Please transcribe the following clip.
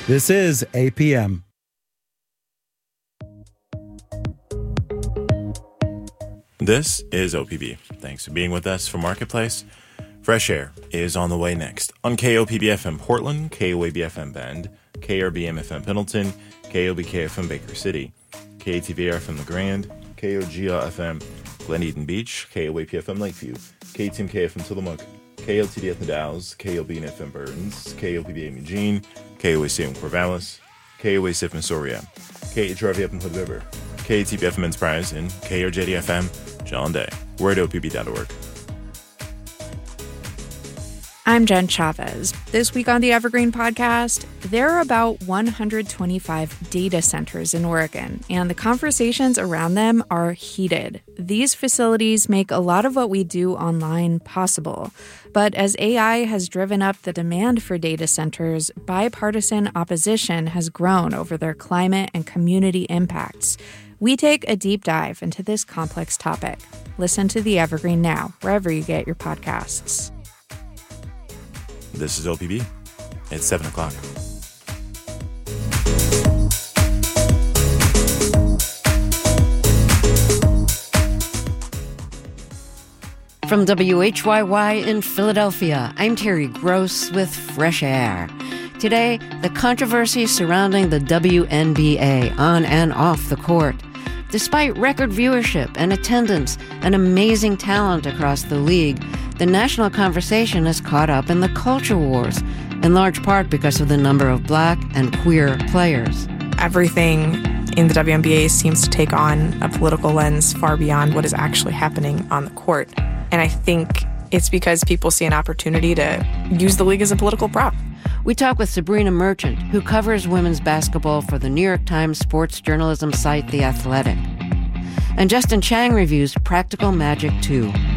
This is APM. This is OPB. Thanks for being with us for Marketplace. Fresh Air is on the way next on KOPB-FM Portland, KOAB-FM Bend, KRBM-FM Pendleton, KOBK-FM Baker City, KATV-FM The Grand, KOGA-FM Glen Eden Beach, KOAP-FM Lakeview, KTMK-FM Tillamook, KLTD-FM Dalles, KOB-FM Burns, KOPB-AM Eugene, KOAC-FM Corvallis, KOAC-FM Soria, KHRV-FM Hood River, KATB-FM Enterprise, and KRJD-FM John Day. We're at OPB.org. I'm Jen Chavez. This week on the Evergreen Podcast, there are about 125 data centers in Oregon, and the conversations around them are heated. These facilities make a lot of what we do online possible. But as AI has driven up the demand for data centers, bipartisan opposition has grown over their climate and community impacts. We take a deep dive into this complex topic. Listen to the Evergreen now, wherever you get your podcasts. This is OPB. It's 7 o'clock. From WHYY in Philadelphia, I'm Terry Gross with Fresh Air. Today, the controversy surrounding the WNBA on and off the court. Despite record viewership and attendance and amazing talent across the league, the national conversation has caught up in the culture wars, in large part because of the number of Black and queer players. Everything in the WNBA seems to take on a political lens far beyond what is actually happening on the court. And I think it's because people see an opportunity to use the league as a political prop. We talk with Sabrina Merchant, who covers women's basketball for the New York Times sports journalism site The Athletic. And Justin Chang reviews Practical Magic 2.